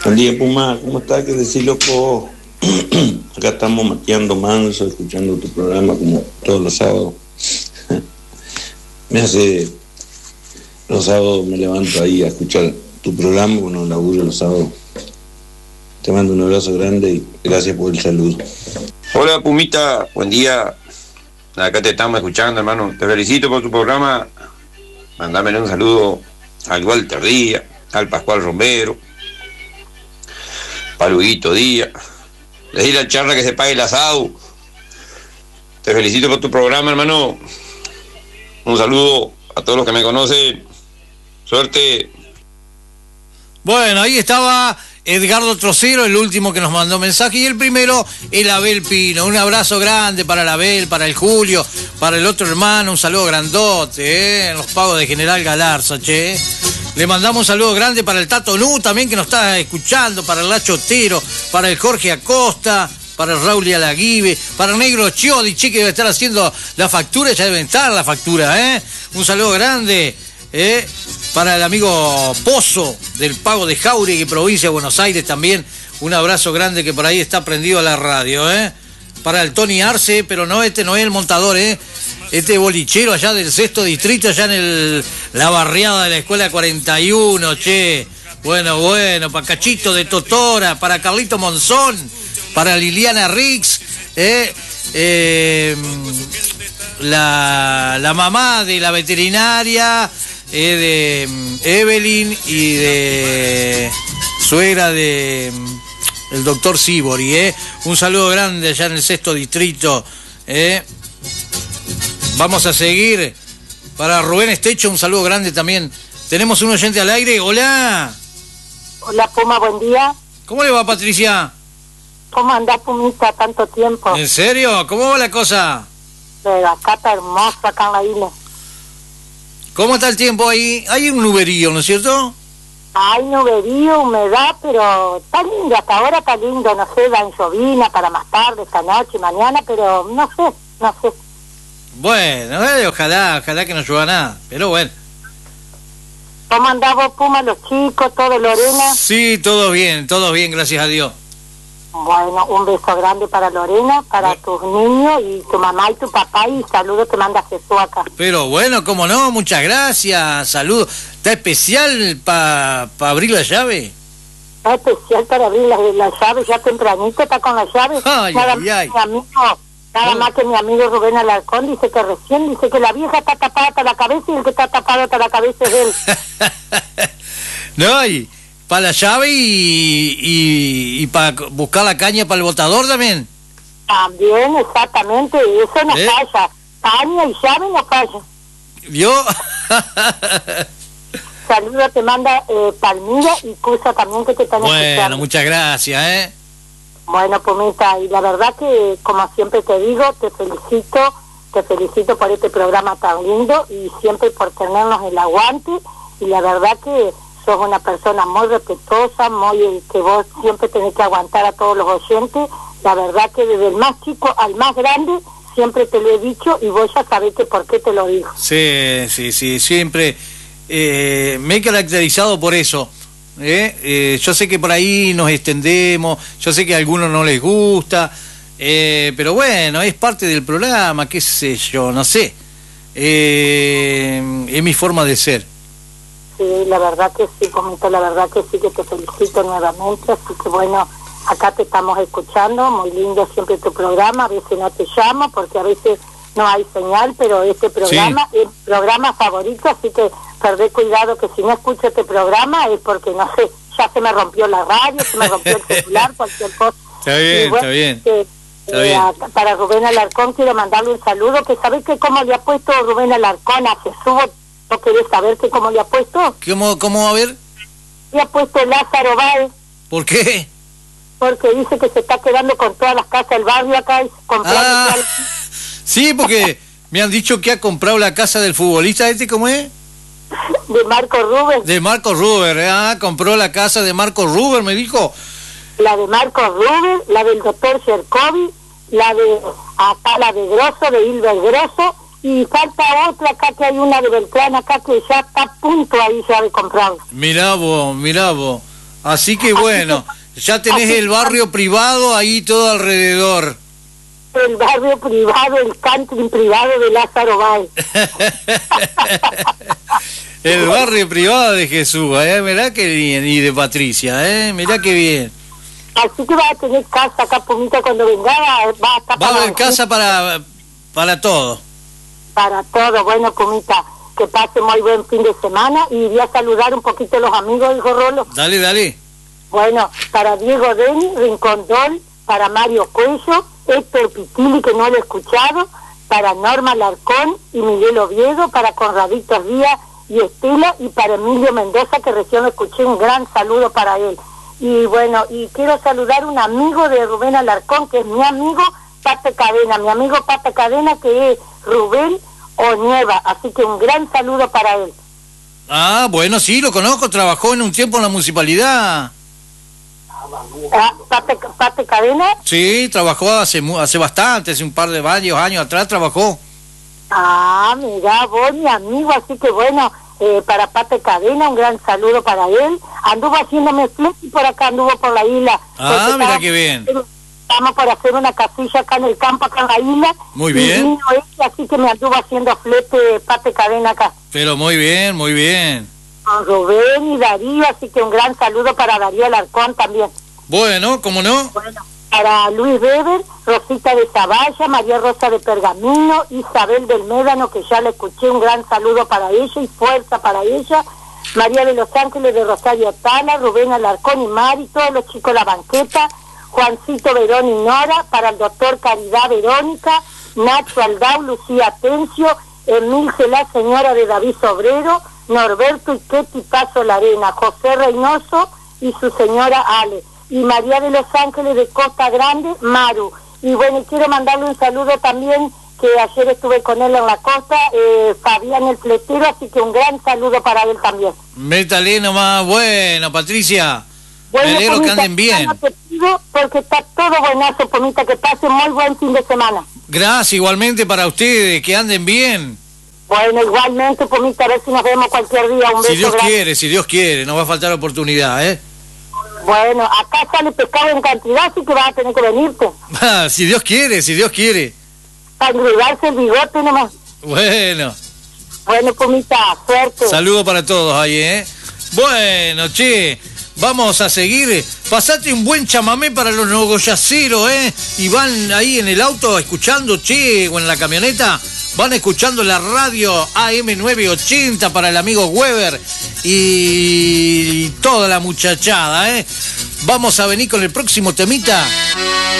Buen día, Puma, ¿cómo estás? ¿Qué decís, loco? Acá estamos mateando manso, escuchando tu programa como todos los sábados. Los sábados me levanto ahí a escuchar tu programa, bueno, laburo los sábados. Te mando un abrazo grande y gracias por el saludo. Hola, Pumita, buen día. Acá te estamos escuchando, hermano. Te felicito por tu programa. Mándame un saludo al Walter Díaz, al Pascual Romero, para Huguito Díaz. Decirle al Charla que se pague el asado. Te felicito por tu programa, hermano. Un saludo a todos los que me conocen. Suerte. Bueno, ahí estaba Edgardo Trocero, el último que nos mandó mensaje, y el primero, el Abel Pino. Un abrazo grande para el Abel, para el Julio, para el otro hermano, un saludo grandote, en los pagos de General Galarza, che. Le mandamos un saludo grande para el Tato Nu también, que nos está escuchando, para el Lacho Otero, para el Jorge Acosta, para el Raúl Alaguibe, para el Negro Chiodi, che, que debe estar haciendo la factura, ya deben estar la factura, Un saludo grande, para el amigo Pozo del Pago de Jauregui, provincia de Buenos Aires también. Un abrazo grande, que por ahí está prendido a la radio, Para el Tony Arce, pero no, este no es el montador, Este bolichero allá del 6º distrito, allá en la barriada de la escuela 41, che. Bueno, para Cachito de Totora, para Carlito Monzón, para Liliana Rix, la mamá de la veterinaria, de Evelyn, y de suegra de el doctor Sibori, Un saludo grande allá en el 6º distrito, Vamos a seguir para Rubén Estecho, un saludo grande también. Tenemos un oyente al aire. Hola. Hola, Puma, buen día. ¿Cómo le va, Patricia? ¿Cómo andás, Pumita, tanto tiempo? ¿En serio? ¿Cómo va la cosa? Acá está hermoso, acá en la isla. ¿Cómo está el tiempo ahí? Hay un nuberío, ¿no es cierto? Hay nuberío, humedad, pero está lindo, hasta ahora está lindo, no sé, va en llovina para más tarde, esta noche, mañana, pero no sé. Bueno, ojalá que no llueva nada, pero bueno. ¿Cómo andás vos, Puma, los chicos, todo, Lorena? Sí, todo bien, gracias a Dios. Bueno, un beso grande para Lorena, para tus niños y tu mamá y tu papá, y saludos te manda Jesús acá. Pero bueno, cómo no, muchas gracias, saludos. ¿Está especial para abrir la llave? Está especial para abrir la llave, ya tempranito está con la llave. Ay. Nada más que mi amigo Rubén Alarcón dice que la vieja está tapada hasta la cabeza y el que está tapado hasta la cabeza es él. No, y para la llave y para buscar la caña para el botador también. También, exactamente, eso no falla. Caña y llave no falla. ¿Vio? Saludos te manda Palmira y Cusa también, que te están escuchando. Bueno, muchas gracias, Bueno, Pumita, y la verdad que, como siempre te digo, te felicito por este programa tan lindo y siempre por tenernos el aguante, y la verdad que sos una persona muy respetuosa, que vos siempre tenés que aguantar a todos los oyentes. La verdad que desde el más chico al más grande siempre te lo he dicho, y vos ya sabés que por qué te lo digo. Sí, siempre me he caracterizado por eso. Yo sé que por ahí nos extendemos, yo sé que a algunos no les gusta, pero bueno, es parte del programa, qué sé yo, no sé, es mi forma de ser. Sí, la verdad que sí, Comito, la verdad que sí, que te felicito nuevamente, así que bueno, acá te estamos escuchando, muy lindo siempre tu programa, a veces no te llamo porque a veces no hay señal, pero este programa es mi programa favorito, así que perdé cuidado, que si no escucho este programa es porque, no sé, ya se me rompió la radio, se me rompió el celular, cualquier cosa. Está bien, bueno, está bien. Para Rubén Alarcón quiero mandarle un saludo, que sabés que cómo le ha puesto Rubén Alarcón a Jesús. ¿No querés saber que cómo le ha puesto? ¿Cómo a ver? Le ha puesto Lázaro Val. ¿Por qué? Porque dice que se está quedando con todas las casas del barrio acá y comprando. Sí, porque me han dicho que ha comprado la casa del futbolista ¿cómo es? De Marco Ruber. De Marco Ruber, compró la casa de Marco Ruber, me dijo. La de Marco Ruber, la del doctor Cercovi, la de Grosso, de Hilbert Grosso, y falta otra acá, que hay una de Beltrán acá que ya está a punto ahí ya de comprar. Mirá vos. Así que bueno, ya tenés el barrio privado ahí todo alrededor. El barrio privado, el country privado de Lázaro Báez. El barrio privado de Jesús, mirá que bien, y de Patricia, mirá que bien. Así que vas a tener casa acá, Pumita, cuando venga, va a estar Va a haber casa para todo. Para todo, bueno, Pumita, que pase muy buen fin de semana y voy a saludar un poquito a los amigos, hijo Rolo. Dale. Bueno, para Diego Deni, Rincón Dol, para Mario Cuello, Héctor Pitili, que no lo he escuchado, para Norma Larcón y Miguel Oviedo, para Conradito Díaz y Estela, y para Emilio Mendoza, que recién lo escuché, un gran saludo para él. Y bueno, y quiero saludar a un amigo de Rubén Alarcón, que es mi amigo Pate Cadena, que es Rubén Onieva, así que un gran saludo para él. Ah, bueno, sí, lo conozco, trabajó en un tiempo en la municipalidad. ¿Pate Cadena? Sí, trabajó hace bastante, hace un par de varios años atrás trabajó. Ah, mira, vos mi amigo, así que bueno, para Pate Cadena, un gran saludo para él. Anduvo haciéndome flip y por acá anduvo por la isla. Ah, mira qué bien. Estamos por hacer una casilla acá en el campo, acá en la isla. Muy bien. Y vino él, así que me anduvo haciendo flete Pate Cadena acá. Pero muy bien, muy bien. Con Rubén y Darío, así que un gran saludo para Darío Alarcón también. Bueno, ¿cómo no? Bueno, para Luis Weber, Rosita de Zavalla, María Rosa de Pergamino, Isabel del Médano, que ya la escuché, un gran saludo para ella y fuerza para ella. María de Los Ángeles de Rosario Tala, Rubén Alarcón y Mari, todos los chicos de la banqueta, Juancito Verón y Nora, para el doctor Caridad Verónica, Nacho Aldau, Lucía Atencio, Emilce la señora de David Sobrero, Norberto y Ketty Paso Larena, José Reynoso y su señora Ale, y María de Los Ángeles de Costa Grande, Maru. Y bueno, quiero mandarle un saludo también, que ayer estuve con él en la costa, Fabián el Fletero, así que un gran saludo para él también. Métale nomás, bueno, Patricia. Bueno, me alegro Pomita, que anden bien. no te pido porque está todo buenazo, Pomita, que pase muy buen fin de semana. Gracias, igualmente para ustedes, que anden bien. Bueno, igualmente, Pomita, a ver si nos vemos cualquier día. Un beso grande. Si Dios quiere, no va a faltar oportunidad, ¿eh? Bueno, acá sale pescado en cantidad, así que vas a tener que venirte. Si Dios quiere. Para engrudarse el bigote nomás. Bueno. Bueno, Pomita, suerte. Saludos para todos ahí, ¿eh? Bueno, che, vamos a seguir. Pasate un buen chamamé para los nogoyaceros, ¿eh? Y van ahí en el auto escuchando, che, o en la camioneta, van escuchando la radio AM980 para el amigo Weber y toda la muchachada, ¿eh? Vamos a venir con el próximo temita.